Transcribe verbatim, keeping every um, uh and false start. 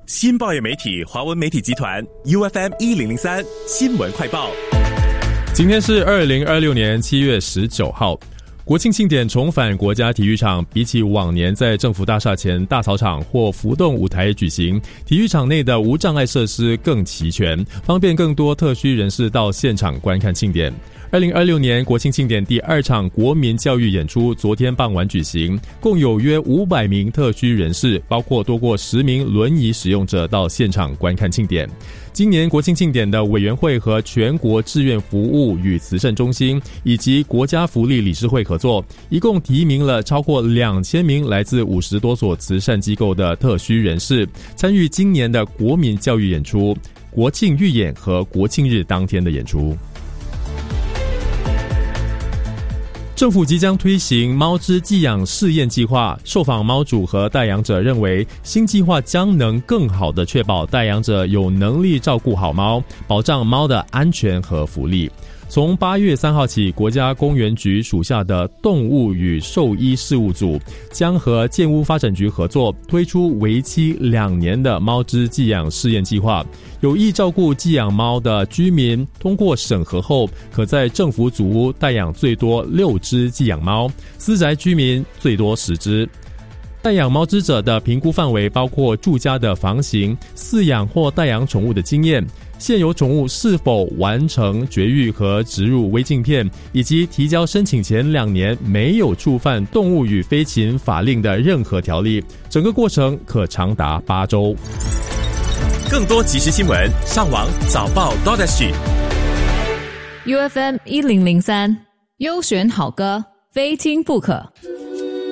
新报业媒体华文媒体集团 U F M 一零零三新闻快报。 今天是二零二六年七月十九号，国庆庆典重返国家体育场，比起往年在政府大厦前大操场或浮动舞台举行，体育场内的无障碍设施更齐全，方便更多特需人士到现场观看庆典。二零二六年国庆庆典第二场国民教育演出昨天傍晚举行，共有约五百名特需人士，包括多过十名轮椅使用者到现场观看庆典。今年国庆庆典的委员会和全国志愿服务与慈善中心以及国家福利理事会合作，一共提名了超过两千名来自五十多所慈善机构的特需人士，参与今年的国民教育演出、国庆预演和国庆日当天的演出。政府即将推行猫只寄养试验计划，受访猫主和代养者认为，新计划将能更好地确保代养者有能力照顾好猫，保障猫的安全和福利。从八月三号起，国家公园局属下的动物与兽医事务组将和建屋发展局合作，推出为期两年的猫只寄养试验计划。有意照顾寄养猫的居民，通过审核后，可在政府组屋代养最多六只寄养猫，私宅居民最多十只。代养猫只者的评估范围包括住家的房型、饲养或代养宠物的经验、现有宠物是否完成绝育和植入微镜片，以及提交申请前两年没有触犯动物与飞禽法令的任何条例。整个过程可长达八周。 更多即时新闻，上网早报 .sg。 U F M 一零零三优选好歌，非听不可。